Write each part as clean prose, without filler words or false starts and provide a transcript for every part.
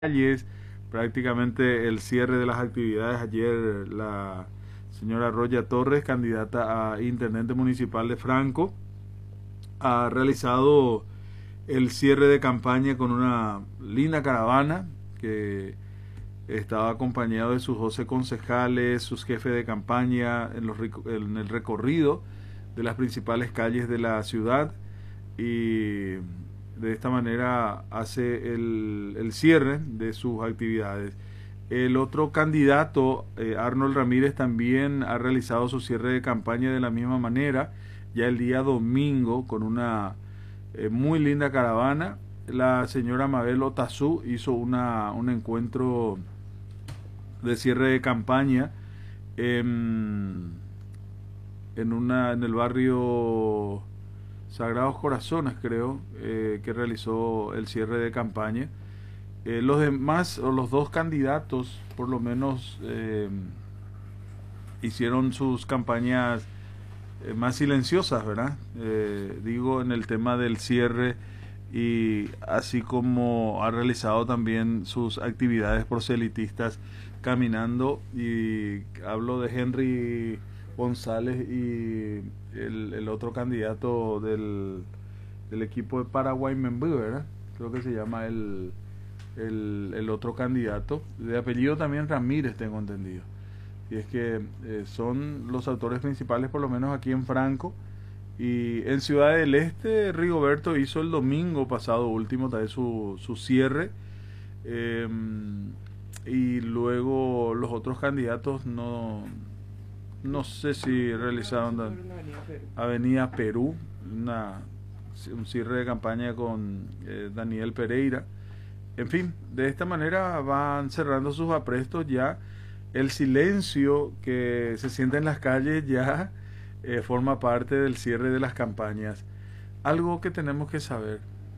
calles, prácticamente el cierre de las actividades. Ayer la señora Roya Torres, candidata a intendente municipal de Franco, ha realizado el cierre de campaña con una linda caravana que estaba acompañado de sus 12 concejales, sus jefes de campaña en el recorrido de las principales calles de la ciudad, y de esta manera hace el cierre de sus actividades. El otro candidato, Arnold Ramírez, también ha realizado su cierre de campaña de la misma manera, ya el día domingo, con una muy linda caravana. La señora Mabel Otazú hizo un encuentro de cierre de campaña en el barrio Sagrados Corazones, creo, que realizó el cierre de campaña. Los demás, o los dos candidatos, por lo menos, hicieron sus campañas más silenciosas, ¿verdad? Digo, en el tema del cierre, y así como ha realizado también sus actividades proselitistas caminando. Y hablo de Henry González y el otro candidato del equipo de Paraguay Membú, ¿verdad? Creo que se llama el otro candidato, de apellido también Ramírez, tengo entendido. Y es que son los autores principales, por lo menos aquí en Franco. Y en Ciudad del Este, Rigoberto hizo el domingo pasado último también su cierre. Y luego los otros candidatos no sé si realizaron Avenida Perú, un cierre de campaña con Daniel Pereira. En fin, de esta manera van cerrando sus aprestos. Ya el silencio que se siente en las calles ya forma parte del cierre de las campañas. Algo que tenemos que saber,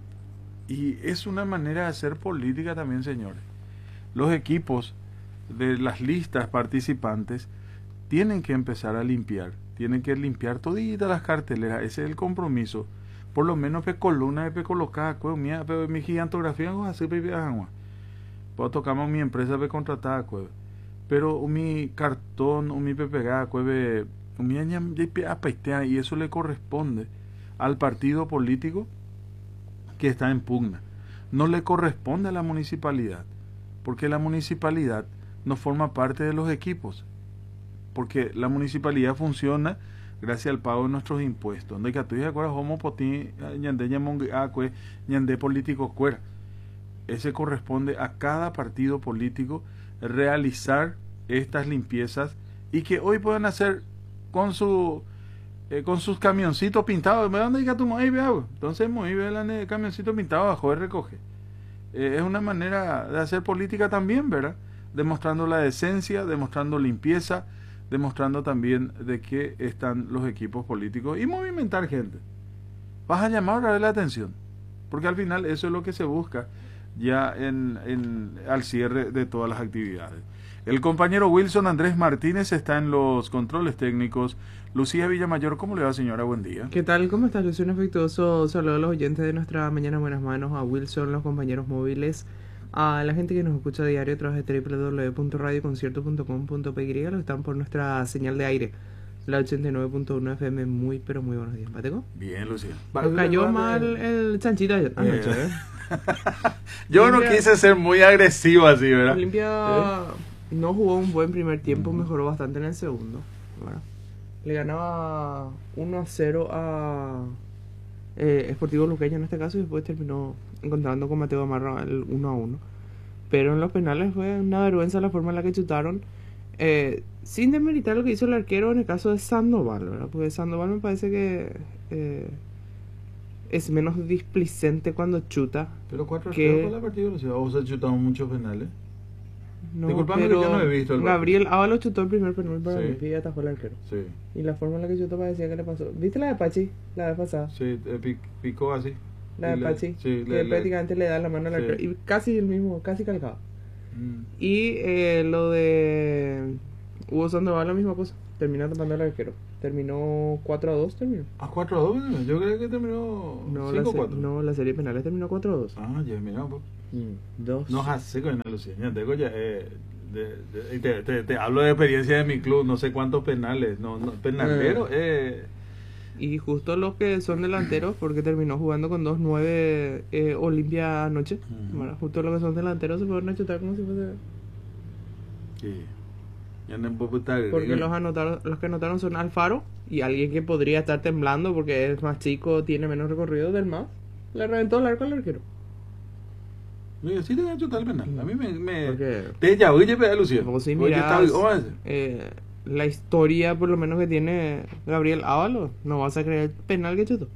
y es una manera de hacer política también, señores. Los equipos de las listas participantes tienen que empezar a limpiar, tienen que limpiar toditas las carteleras. Ese es el compromiso. Por lo menos pe columna pe colocar, mi gigantografía no así pe agua. Puedo tocar mi empresa pe contratar, pero mi cartón o mi pegada, mi apaitea, y eso le corresponde al partido político que está en pugna. No le corresponde a la municipalidad, porque la municipalidad no forma parte de los equipos, porque la municipalidad funciona gracias al pago de nuestros impuestos. No hay que tú ya acuerdas homo poti ñande político cuera. Ese corresponde a cada partido político realizar estas limpiezas, y que hoy pueden hacer con sus camioncitos pintados. ¿Me dónde diga tú ahí veo? Entonces muy ve el camioncito pintado abajo y recoge. Es una manera de hacer política también, ¿verdad? Demostrando la decencia, demostrando limpieza, demostrando también de qué están los equipos políticos, y movimentar gente. Vas a llamar otra vez la atención, porque al final eso es lo que se busca ya al cierre de todas las actividades. El compañero Wilson Andrés Martínez está en los controles técnicos. Lucía Villamayor, ¿cómo le va, señora? Buen día. ¿Qué tal? ¿Cómo estás, Lucio? Un afectuoso saludo a los oyentes de nuestra Mañana Buenas Manos, a Wilson, los compañeros móviles, a la gente que nos escucha a diario a través de www.radioconcierto.com.py, los que están por nuestra señal de aire, la 89.1 FM. Muy, pero muy buenos días, ¿Pateco? Bien, Lucía. Cayó mal el chanchito ayer anoche, ¿eh? Yo no quise ser muy agresivo así, ¿verdad? Olimpia no jugó un buen primer tiempo, mejoró bastante en el segundo, ¿verdad? Le ganaba 1-0 a Sportivo Luqueño en este caso, y después terminó encontrando con Mateo Amarra el 1-1. Pero en los penales fue una vergüenza la forma en la que chutaron, sin demeritar lo que hizo el arquero en el caso de Sandoval, ¿verdad? Porque Sandoval me parece que es menos displicente cuando chuta. Pero 4-0 fue la partida, o sea, chutamos muchos penales. No, Disculpame, pero que yo no he visto el Gabriel Ábalos chutó el primer penal para mí, y atajó el arquero. Sí. Y la forma en la que chutó parecía que le pasó. ¿Viste la de Pachi? La vez pasada. Sí, picó así. La de Pachi, sí, que prácticamente le da la mano al arquero. Y casi el mismo, casi calcado. Y lo de Hugo Sandoval, la misma cosa. Terminó tapando al arquero. Terminó 4-2, terminó. ¿A 4-2? Yo creo que terminó 5-4. No, la serie de penales terminó 4-2. Ah, ya, mira, pues. Dos. No hace con la Lucía. Ya tengo ya. Te hablo de experiencia de mi club, no sé cuántos penales. No, penalero. Y justo los que son delanteros, porque terminó jugando con 2-9 Olimpia anoche. Bueno, justo los que son delanteros se fueron a chutar como si fuese. Sí. Ya no puedo estar. Porque los que anotaron son Alfaro y alguien que podría estar temblando porque es más chico, tiene menos recorrido del más. Le reventó el arco al arquero. Sí, te voy a chutar el penal. A mí me. Porque Te ya voy a pegar, Lucía. vos si mirás, la historia por lo menos que tiene Gabriel Ábalos, no vas a creer el penal que chutó.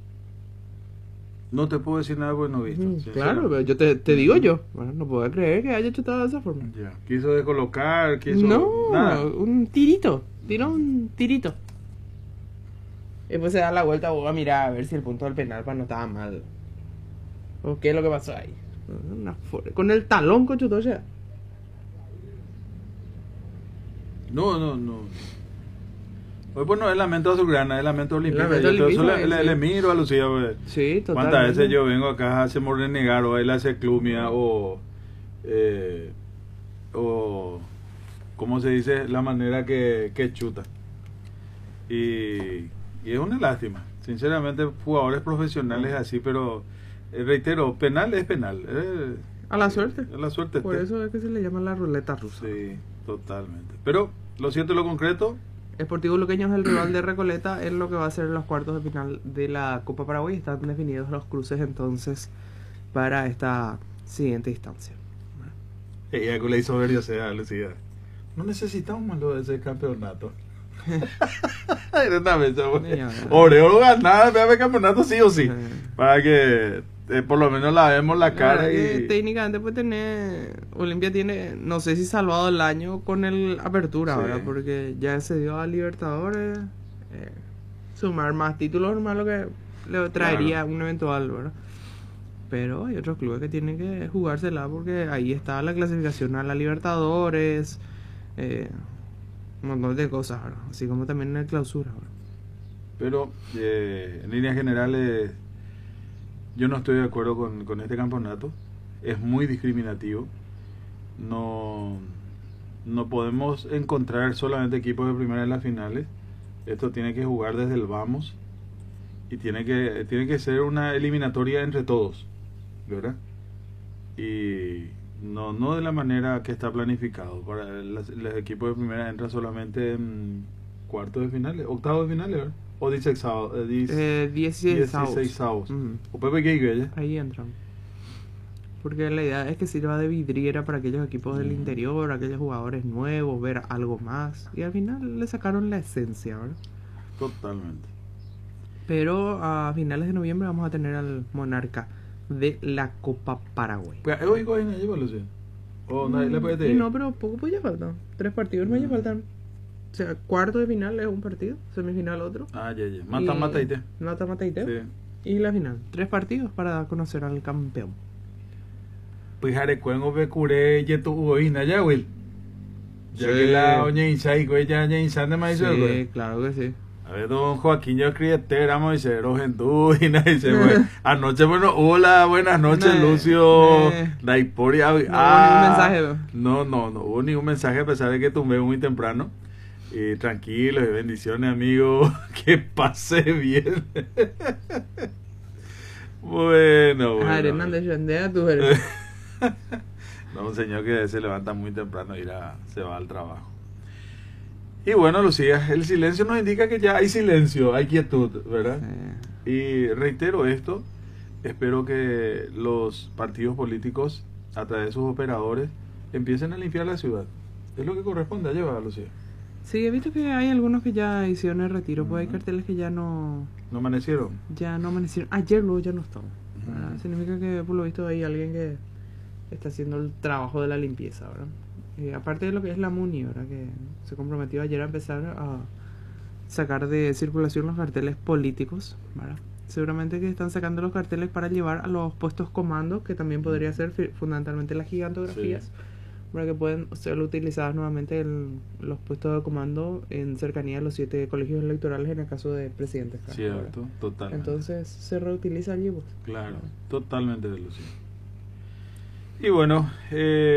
No te puedo decir nada porque no he visto. Claro, pero yo te digo yo. Bueno, no puedo creer que haya chutado de esa forma. Ya. Quiso descolocar, quiso. No, nada. un tirito. Tiró un tirito. Y después se da la vuelta a mirar a ver si el punto del penal no estaba mal. ¿O qué es lo que pasó ahí? Con el talón con chutó ya. No. Pues no es lamento azulgrana, es lamento olímpico. Yo le miro a Lucía. Pues. Sí, totalmente. ¿Cuántas veces yo vengo acá, hacemos renegar o él hace clumia o ¿cómo se dice? La manera que chuta. Y es una lástima. Sinceramente, jugadores profesionales así, pero reitero, penal es penal. A la suerte. A la suerte. Por eso es que se le llama la ruleta rusa. Sí, totalmente. Pero lo siento, lo concreto. Sportivo Luqueño es el rival de Recoleta en lo que va a ser los cuartos de final de la Copa Paraguay. Están definidos los cruces entonces para esta siguiente instancia. Ella le hizo ver, yo sea, Lucía. No necesitamos más lo de ese campeonato. Era una vez, Oreo ganaba el campeonato sí o sí. Para que por lo menos la vemos la cara. Y técnicamente puede tener. Olimpia tiene, no sé si salvado el año con el Apertura, sí. ¿Verdad? Porque ya se dio a Libertadores. Sumar más títulos normal lo que le traería un eventual, ¿verdad? Pero hay otros clubes que tienen que jugársela porque ahí está la clasificación a la Libertadores. Un montón de cosas, ¿verdad? Así como también en el clausura, ¿verdad? Pero en líneas generales yo no estoy de acuerdo con este campeonato. Es muy discriminativo. No podemos encontrar solamente equipos de primera en las finales. Esto tiene que jugar desde el vamos y tiene que ser una eliminatoria entre todos, ¿verdad? Y no de la manera que está planificado. Para los equipos de primera entran solamente en cuartos de finales, octavos de finales, ¿verdad? O 16avos. O Pepe que ahí entran. Porque la idea es que sirva de vidriera para aquellos equipos del interior, aquellos jugadores nuevos, ver algo más. Y al final le sacaron la esencia, ¿verdad? Totalmente. Pero a finales de noviembre vamos a tener al monarca de la Copa Paraguay. Hoy no lleva Lucía. O nadie le puede decir. No, pero poco pues ya faltan. 3 partidos me ya faltan. O sea, cuarto de final es un partido, semifinal otro. Ya. Mata y te. Sí. Y la final. 3 partidos para conocer al campeón. Pues Jarecuengo Becuré y tu Ugoína ya, Will. Ya que la Oña Insai, güey, ya Insai de Maíz. Sí, claro que sí. A ver, don Joaquín, yo crietera, Moisés, Rojentú, y nadie dice, güey. Anoche, bueno, hola, buenas noches, Lucio. Daiporia. No hubo ningún mensaje, no hubo ningún mensaje, a pesar de que tumbé muy temprano. Y tranquilos y bendiciones, amigo. Que pase bien. Bueno. Hernández, no, un señor que se levanta muy temprano y se va al trabajo. Y bueno, Lucía, el silencio nos indica que ya hay silencio, hay quietud, ¿verdad? Sí. Y reitero esto, espero que los partidos políticos, a través de sus operadores, empiecen a limpiar la ciudad. Es lo que corresponde a llevar, Lucía. Sí, he visto que hay algunos que ya hicieron el retiro, pues hay carteles que ya no... ¿No amanecieron? Ya no amanecieron. Ayer luego ya no estaban. Significa que por lo visto hay alguien que está haciendo el trabajo de la limpieza, ¿verdad? Aparte de lo que es la MUNI, ¿verdad? Que se comprometió ayer a empezar a sacar de circulación los carteles políticos, ¿verdad? Seguramente que están sacando los carteles para llevar a los puestos comandos, que también podría ser fundamentalmente las gigantografías, sí, para que puedan ser utilizadas nuevamente los puestos de comando en cercanía a los 7 colegios electorales en el caso de presidentes. Cierto, totalmente. Entonces se reutiliza allí, pues. Claro, totalmente de Lucía. Y bueno,